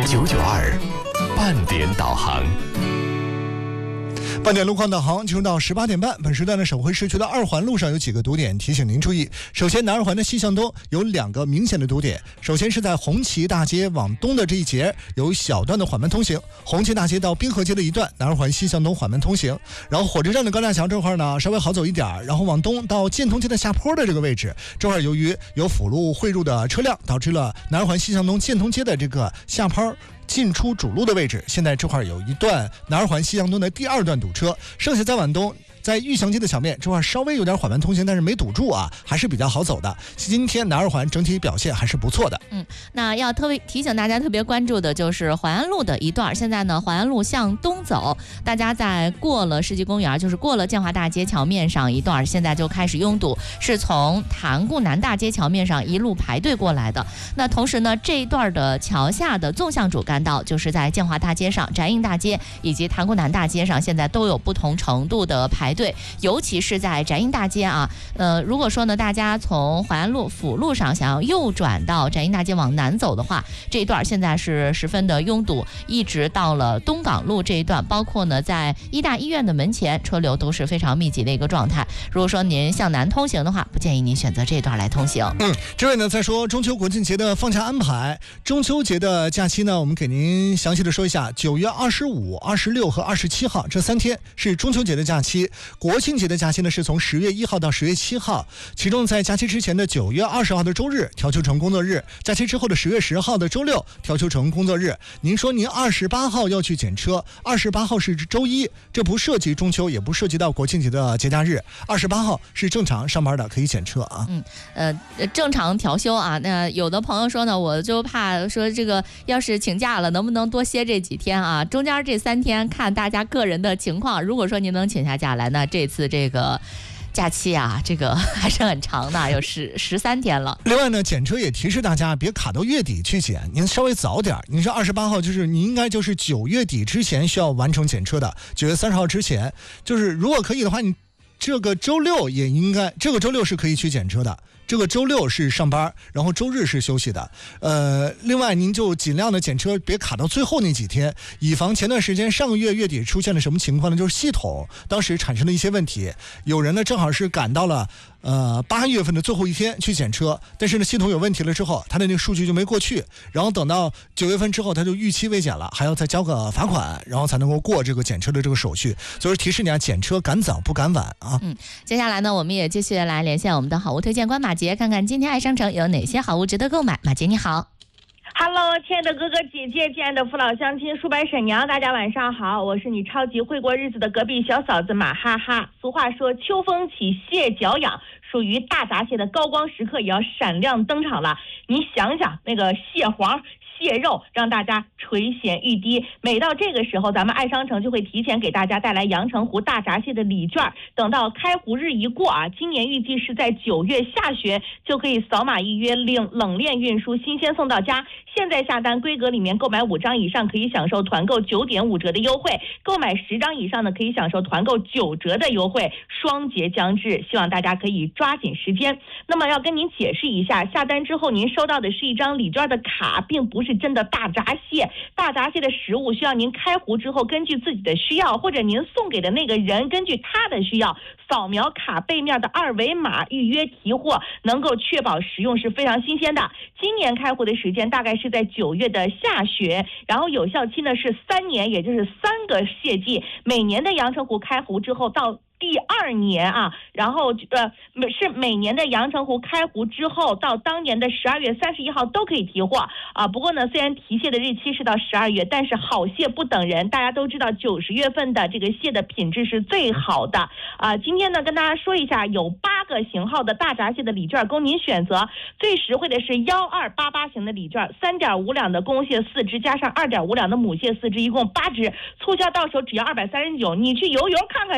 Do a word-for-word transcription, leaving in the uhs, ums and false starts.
九九二半点导航。 半点路况导航进入到十八点半，本时段的省会市区的二环路上有几个堵点，提醒您注意。首先，南二环的西向东有两个明显的堵点，首先是在红旗大街往东的这一节有小段的缓慢通行，红旗大街到滨河街的一段，南二环西向东缓慢通行。然后火车站的高架桥这块呢稍微好走一点，然后往东到建通街的下坡的这个位置，这块由于有辅路汇入的车辆，导致了南二环西向东建通街的这个下坡进出主路的位置，现在这块有一段南二环西向东的第二段堵车，剩下再往东在玉祥街的小面这块稍微有点缓慢通行，但是没堵住啊，还是比较好走的。今天南二环整体表现还是不错的。 嗯，那要特别提醒大家特别关注的就是淮安路的一段，现在呢淮安路向东走，大家在过了世纪公园，就是过了建华大街桥面上一段，现在就开始拥堵，是从塘沽南大街桥面上一路排队过来的。那同时呢，这一段的桥下的纵向主干道，就是在建华大街上、翟应大街以及塘沽南大街上，现在都有不同程度的排队。对，尤其是在翟应大街啊，呃，如果说呢，大家从淮安路辅路上想要右转到翟应大街往南走的话，这一段现在是十分的拥堵，一直到了东港路这一段，包括呢在医大医院的门前，车流都是非常密集的一个状态。如果说您向南通行的话，不建议您选择这一段来通行。 嗯，这位呢，再说中秋国庆节的放假安排。中秋节的假期呢，我们给您详细的说一下，九月二十五、二十六和二十七号这三天是中秋节的假期。国庆节的假期呢，是从十月一号到十月七号，其中在假期之前的九月二十号的周日调休成工作日，假期之后的十月十号的周六调休成工作日。您说您二十八号要去检车，二十八号是周一，这不涉及中秋，也不涉及到国庆节的节假日，二十八号是正常上班的，可以检车啊。 嗯，呃，正常调休啊。那有的朋友说呢，我就怕说这个要是请假了，能不能多歇这几天啊？中间这三天看大家个人的情况，如果说您能请下假来呢，这次这个假期啊，这个还是很长的，有十十三天了。 另外呢，检车也提示大家别卡到月底去检，您稍微早点。您是二十八号，就是你应该就是九月底之前需要完成检车的，九月三十号之前，就是如果可以的话，你这个周六也应该，这个周六是可以去检车的。这个周六是上班，然后周日是休息的。呃，另外您就尽量的检车别卡到最后那几天，以防前段时间上个月月底出现了什么情况呢？就是系统当时产生了一些问题，有人呢正好是赶到了呃八月份的最后一天去检车，但是呢系统有问题了之后，他的那个数据就没过去，然后等到九月份之后他就逾期未检了，还要再交个罚款，然后才能够过这个检车的这个手续。所以提示你啊，检车赶早不赶晚啊。 嗯，接下来呢，我们也继续来连线我们的好物推荐官马杰，看看今天爱商城有哪些好物值得购买。马杰你好。 Hello， 亲爱的哥哥姐姐，亲爱的父老乡亲、叔伯婶娘，大家晚上好，我是你超级会过日子的隔壁小嫂子马哈哈。俗话说秋风起，蟹脚痒，属于大闸蟹的高光时刻也要闪亮登场了。你想想那个蟹黄蟹肉让大家垂涎欲滴，每到这个时候咱们爱商城就会提前给大家带来阳澄湖大闸蟹的礼券，等到开湖日一过啊，今年预计是在九月下旬就可以扫码预约冷冷链运输，新鲜送到家。现在下单规格里面购买五张以上可以享受团购九点五折的优惠，购买十张以上呢可以享受团购九折的优惠，双节将至，希望大家可以抓紧时间。那么要跟您解释一下，下单之后您收到的是一张礼券的卡，并不是真的大闸蟹。大闸蟹的食物需要您开湖之后根据自己的需要，或者您送给的那个人根据他的需要，扫描卡背面的二维码预约提货，能够确保食用是非常新鲜的。今年开湖的时间大概是在九月的下旬，然后有效期呢是三年，也就是三个蟹季。每年的阳澄湖开湖之后到第二年啊，然后呃是每年的阳澄湖开湖之后到当年的十二月三十一号都可以提货啊。不过呢，虽然提蟹的日期是到十二月，但是好蟹不等人，大家都知道九十月份的这个蟹的品质是最好的啊。今天呢跟大家说一下，有八个型号的大闸蟹的礼券供您选择，最实惠的是幺二八八型的礼券，三点五两的公蟹四只加上二点五两的母蟹四只，一共八只，促销到手只要二百三十九，你去游游看看。